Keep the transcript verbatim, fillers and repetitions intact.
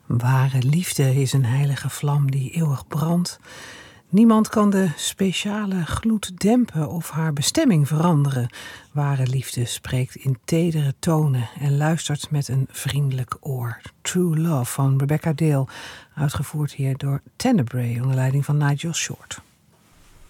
Ware liefde is een heilige vlam die eeuwig brandt. Niemand kan de speciale gloed dempen of haar bestemming veranderen. Ware liefde spreekt in tedere tonen en luistert met een vriendelijk oor. True Love van Rebecca Dale, uitgevoerd hier door Tenebrae onder leiding van Nigel Short.